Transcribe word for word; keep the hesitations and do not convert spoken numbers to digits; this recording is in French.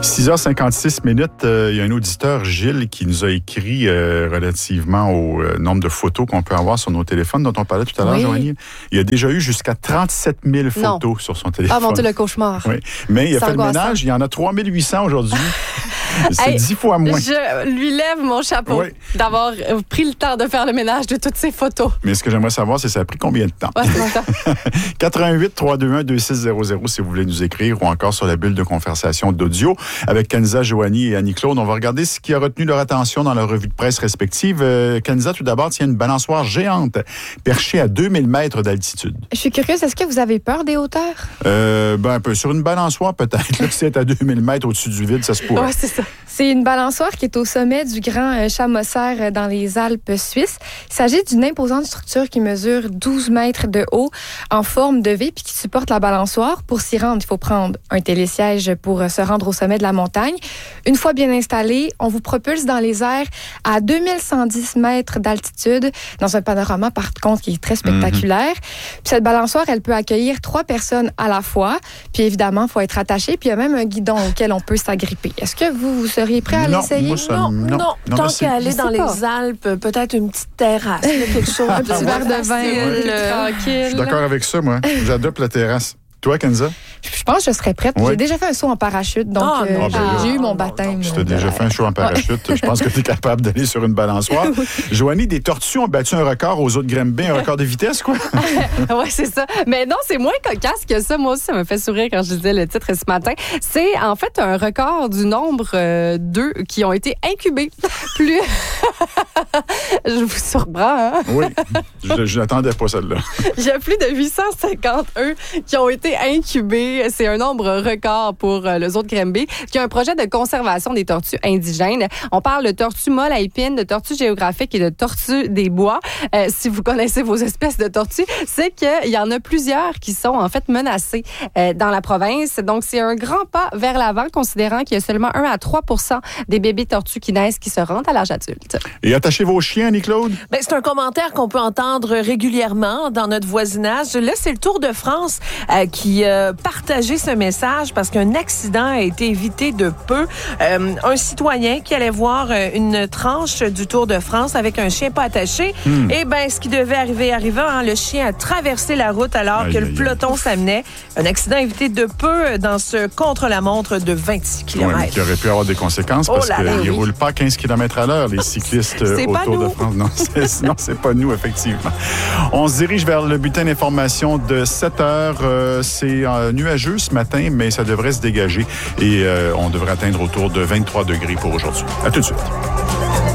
six heures cinquante-six minutes, euh, il y a un auditeur, Gilles, qui nous a écrit euh, relativement au euh, nombre de photos qu'on peut avoir sur nos téléphones dont on parlait tout à l'heure, oui. Joanie. Il a déjà eu jusqu'à trente-sept mille photos non. sur son téléphone. Ah mon Dieu, le cauchemar. Oui. Mais il a C'est fait angoissant. le ménage, il y en a trois mille huit cents aujourd'hui. C'est dix hey, fois moins. Je lui lève mon chapeau oui. d'avoir pris le temps de faire le ménage de toutes ces photos. Mais ce que j'aimerais savoir, c'est ça a pris combien de temps? Ouais, c'est ça. quatre-vingt-huit trois deux un deux six zéro zéro si vous voulez nous écrire ou encore sur la bulle de conversation d'audio avec Kenza, Joanie et Annie-Claude. On va regarder ce qui a retenu leur attention dans leur revue de presse respective. Euh, Kenza, tout d'abord, tient une balançoire géante perchée à deux mille mètres d'altitude. Je suis curieuse, est-ce que vous avez peur des hauteurs? Euh, ben, un peu. Sur une balançoire, peut-être. Là, si c'est à deux mille mètres au-dessus du vide, ça se pourrait. Oui, c'est ça. C'est une balançoire qui est au sommet du Grand euh, Chamosser euh, dans les Alpes suisses. Il s'agit d'une imposante structure qui mesure douze mètres de haut en forme de V puis qui supporte la balançoire. Pour s'y rendre, il faut prendre un télésiège pour euh, se rendre au sommet de la montagne. Une fois bien installé, on vous propulse dans les airs à deux mille cent dix mètres d'altitude dans un panorama par contre qui est très spectaculaire. Mm-hmm. Puis cette balançoire, elle peut accueillir trois personnes à la fois. Puis évidemment, il faut être attaché. Puis il y a même un guidon auquel on peut s'agripper. Est-ce que vous, vous seriez prêt à non, l'essayer? Moi, ça, non, non, non. non Tant qu'à aller dans pas. les Alpes, peut-être une petite terrasse, quelque chose un petit verre de vin euh, tranquille. Je suis d'accord avec ça, moi. J'adopte la terrasse. Toi, Kenza? Je pense que je serais prête. Oui. J'ai déjà fait un saut en parachute, donc ah, euh, non, j'ai, ben, j'ai eu mon baptême. Si tu as déjà fait un saut en parachute, ouais. Je pense que tu es capable d'aller sur une balançoire. Oui. Joanie, des tortues ont battu un record aux autres Granby, un record de vitesse, quoi? Oui, c'est ça. Mais non, c'est moins cocasse que ça. Moi aussi, ça me fait sourire quand je disais le titre ce matin. C'est en fait un record du nombre euh, d'œufs qui ont été incubés. Plus... je vous surprends, hein? Oui, je n'attendais pas celle-là. Il y a plus de huit cent cinquante œufs qui ont été incubés. C'est un nombre record pour euh, le zoo de Granby, qui a un projet de conservation des tortues indigènes. On parle de tortues molles à épines, de tortues géographiques et de tortues des bois. Euh, si vous connaissez vos espèces de tortues, c'est qu'il y en a plusieurs qui sont en fait menacées euh, dans la province. Donc, c'est un grand pas vers l'avant, considérant qu'il y a seulement un à trois pour cent des bébés tortues qui naissent qui se rendent à l'âge adulte. Et attachez vos chiens, Annie-Claude? Ben, c'est un commentaire qu'on peut entendre régulièrement dans notre voisinage. Là, c'est le Tour de France euh, qui euh, partageait ce message parce qu'un accident a été évité de peu. Euh, un citoyen qui allait voir euh, une tranche du Tour de France avec un chien pas attaché. Hmm. Et ben, ce qui devait arriver arriva. Hein, le chien a traversé la route alors aïe, que aïe, le peloton aïe. s'amenait. Un accident évité de peu dans ce contre-la-montre de vingt-six kilomètres. Oui, qui aurait pu avoir des conséquences oh parce qu'ils ne oui. roulent pas quinze kilomètres à l'heure, les cyclistes c'est au pas Tour nous. de France. Non, c'est, non, c'est pas nous, effectivement. On se dirige vers le bulletin d'information de sept heures. Euh, c'est euh, nuageux ce matin, mais ça devrait se dégager et euh, on devrait atteindre autour de vingt-trois degrés pour aujourd'hui. À tout de suite.